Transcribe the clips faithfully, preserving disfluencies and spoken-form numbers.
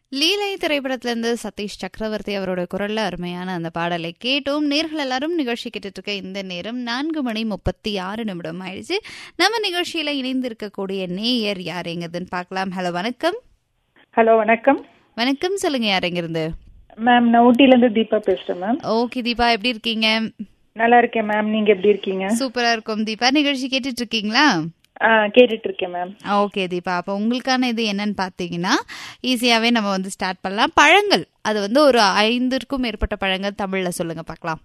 லீலை திரைப்படத்திலிருந்து சதீஷ் சக்கரவர்த்தி அவரோட குரல்ல அருமையான அந்த பாடலை கேட்டோம். நேர்கள் எல்லாரும் நிகழ்ச்சி கேட்டுட்டு இருக்க இந்த நேரம் நான்கு மணி முப்பத்தி ஆறு நிமிடம் ஆயிடுச்சு. நம்ம நிகழ்ச்சியில இணைந்து இருக்கக்கூடிய நேயர் யாருங்கிறதுன்னு பார்க்கலாம். ஹலோ வணக்கம். ஹலோ வணக்கம். வணக்கம், சொல்லுங்க யாருங்கிறது? மேம் நான் ஊட்டில இருந்து தீபா பேசுறேன் மேம். ஓகே தீபா, எப்படி இருக்கீங்க? நல்லா இருக்கேன் மேம், நீங்க எப்படி இருக்கீங்க? சூப்பரா இருக்கும் தீபா. நிகழ்ச்சி கேட்டுட்டு இருக்கீங்களா? கேட்டுட்டு இருக்கேன் மேம். ஓகே தீபா, அப்போ உங்களுக்கான இது என்னன்னு பார்த்தீங்கன்னா ஈஸியாவே நம்ம வந்து ஸ்டார்ட் பண்ணலாம். பழங்கள், அது வந்து ஒரு ஐந்திற்கும் மேற்பட்ட பழங்கள் தமிழ்ல சொல்லுங்க பார்க்கலாம்.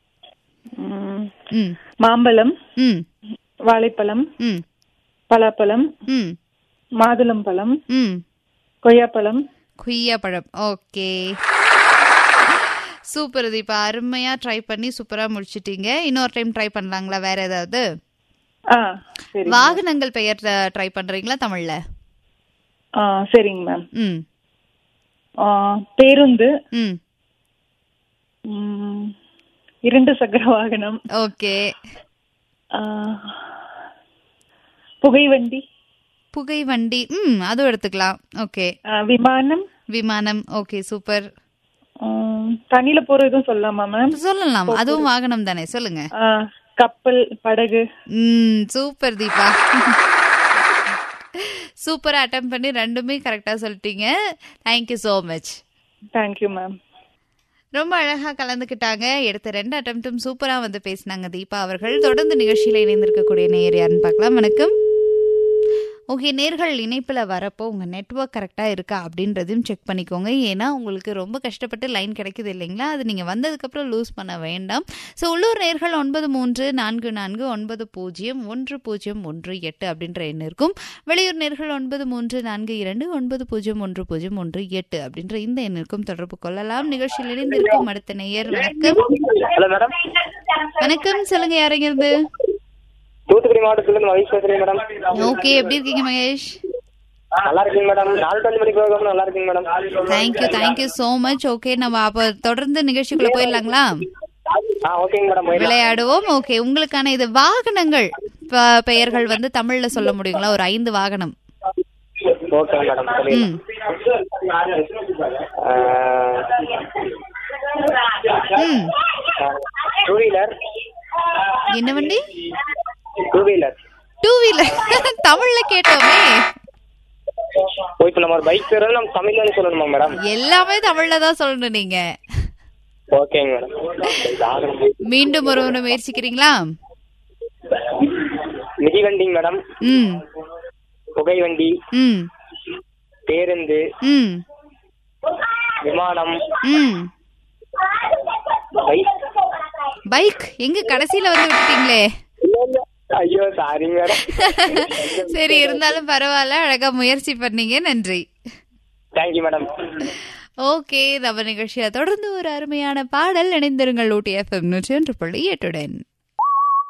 ம் மாம்பழம், ம் வாழைப்பழம், ம் பலாப்பழம், ம் மாதுளம்பழம், ம் கொய்யாப்பழம். கொய்யாப்பழம். ஓகே, சூப்பர் தீபா, அருமையா ட்ரை பண்ணி சூப்பரா முடிச்சிட்டீங்க. இன்னொரு டைம் ட்ரை பண்ணலாங்களா? வேற ஏதாவது வாகனங்கள் பெயர் ட்ரை பண்றீங்களா தமிழ்ல? சரிங்க மேம். ம் பேருந்து, ம் இரண்டு சக்கர வாகனம். ஓகே. புகைவண்டி. புகைவண்டி, ம் அதுவும் எடுத்துக்கலாம். ஓகே. விமானம். விமானம். Okay, super. தண்ணில போற எதுவும் சொல்லலாமா மேம்? சொல்லலாம், அதுவும் வாகனம் தானே, சொல்லுங்க. கப்பல், படகு. ம் சூப்பர் தீபா, சூப்பரா அட்டெம்ப்ட் பண்ணி ரெண்டுமே கரெக்டா சொல்லிட்டீங்க. Thank you so much. Thank you ma'am. ரொம்ப அழகா கலந்துக்கிட்டாங்க. எடுத்த ரெண்டு அட்டெம்ப்டும் சூப்பரா வந்து பேசினாங்க தீபா அவர்கள். தொடர்ந்து நிகழ்ச்சியில இணைந்திருக்கக்கூடிய நேயர் யாருன்னு பார்க்கலாம். வணக்கம். ஓகே, நேர்கள் இணைப்பில் வரப்போ உங்கள் நெட்ஒர்க் கரெக்டாக இருக்கா அப்படின்றதையும் செக் பண்ணிக்கோங்க. ஏன்னா உங்களுக்கு ரொம்ப கஷ்டப்பட்டு லைன் கிடைக்குது இல்லைங்களா, அது நீங்கள் வந்ததுக்கப்புறம் லூஸ் பண்ண வேண்டாம். ஸோ உள்ளூர் நேர்கள் ஒன்பது மூன்று நான்கு நான்கு ஒன்பது பூஜ்ஜியம் ஒன்று பூஜ்ஜியம் ஒன்று எட்டு அப்படின்ற எண் இருக்கும். வெளியூர் நேர்கள் ஒன்பது மூன்று நான்கு இரண்டு ஒன்பது பூஜ்ஜியம் ஒன்று பூஜ்ஜியம் ஒன்று எட்டு அப்படின்ற இந்த எண்ணிற்கும் தொடர்பு கொள்ளலாம். நிகழ்ச்சியில் இணைந்திருக்கும் அடுத்த நேயர். வணக்கம். வணக்கம், சொல்லுங்க யாருங்கிறது? தூத்துக்குடி மாவட்டத்திலிருந்து மகேஷ் பேசுறேன் மேடம். ஓகே, எப்படி இருக்கீங்க மகேஷ்? நல்லா இருக்கீங்க மேடம். நாலு டுவெண்ட்டி மணிக்கு ப்ரோக்ராம் நல்லா இருக்கீங்க madam. Thank you thank you so much. Okay, நம்ம அப்ப தொடர்ந்து நிகழ்ச்சிக்குள்ள போயிடலாங்களா? ஓகேங்க மேடம், விளையாடுவோம். ஓகே, உங்களுக்கான இது வாகனங்கள் பெயர்கள் வந்து தமிழ்ல சொல்ல முடியுங்களா? ஒரு ஐந்து வாகனம். Okay madam. Two wheeler. என்ன வண்டி? Two wheeler. டூ வீலர் தமிழ்ல கேட்டோமே. இப்போ நம்ம பைக் பேர் நம்ம தமிழ்ல சொல்லணுமா மேடம்? எல்லாமே தமிழ்ல தான் சொல்லணும் நீங்க. ஓகேங்க மேடம். மீண்டும் ஒரு முறை முயற்சிக்கிறீங்களா? மிதிவண்டி மேடம். ம் புகைவண்டி. ம் பேருந்து. ம் விமானம். ம் பைக். பைக் எங்க கடைசியில வந்து விட்டுட்டீங்களே? ஐயோ சாரி மேடம். சரி, இருந்தாலும் பரவாயில்ல, அழகா முயற்சி பண்ணீங்க, நன்றி. Thank you madam. ஓகே, நம்ம நிகழ்ச்சியில தொடர்ந்து ஒரு அருமையான பாடல். இணைந்திருங்கள் ஊட்டி எஃப்எம் நூற்றி ஒன்று புள்ளி எட்டுடன்.